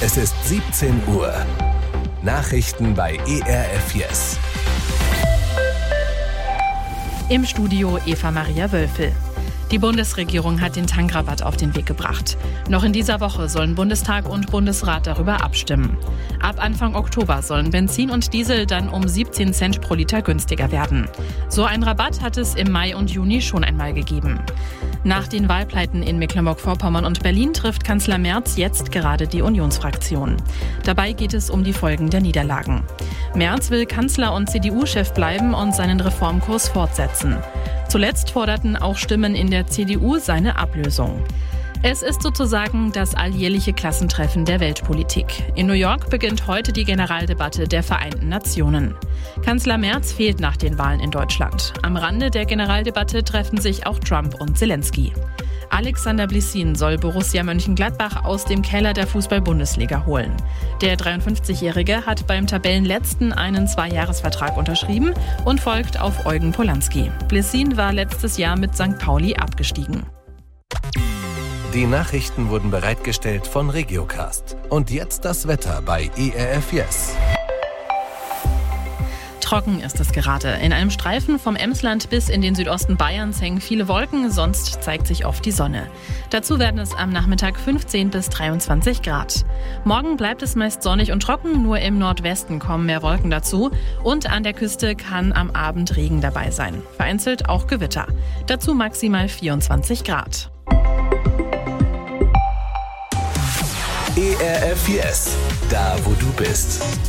Es ist 17 Uhr. Nachrichten bei ERF Yes. Im Studio Eva-Maria Wölfel. Die Bundesregierung hat den Tankrabatt auf den Weg gebracht. Noch in dieser Woche sollen Bundestag und Bundesrat darüber abstimmen. Ab Anfang Oktober sollen Benzin und Diesel dann um 17 Cent pro Liter günstiger werden. So einen Rabatt hat es im Mai und Juni schon einmal gegeben. Nach den Wahlpleiten in Mecklenburg-Vorpommern und Berlin trifft Kanzler Merz jetzt gerade die Unionsfraktion. Dabei geht es um die Folgen der Niederlagen. Merz will Kanzler und CDU-Chef bleiben und seinen Reformkurs fortsetzen. Zuletzt forderten auch Stimmen in der CDU seine Ablösung. Es ist sozusagen das alljährliche Klassentreffen der Weltpolitik. In New York beginnt heute die Generaldebatte der Vereinten Nationen. Kanzler Merz fehlt nach den Wahlen in Deutschland. Am Rande der Generaldebatte treffen sich auch Trump und Zelensky. Alexander Blissin soll Borussia Mönchengladbach aus dem Keller der Fußball-Bundesliga holen. Der 53-Jährige hat beim Tabellenletzten einen 2-Jahres-Vertrag unterschrieben und folgt auf Eugen Polanski. Blissin war letztes Jahr mit St. Pauli abgestiegen. Die Nachrichten wurden bereitgestellt von Regiocast. Und jetzt das Wetter bei ERF Yes. Trocken ist es gerade. In einem Streifen vom Emsland bis in den Südosten Bayerns hängen viele Wolken, sonst zeigt sich oft die Sonne. Dazu werden es am Nachmittag 15 bis 23 Grad. Morgen bleibt es meist sonnig und trocken, nur im Nordwesten kommen mehr Wolken dazu und an der Küste kann am Abend Regen dabei sein. Vereinzelt auch Gewitter. Dazu maximal 24 Grad. ERF Yes, da wo du bist.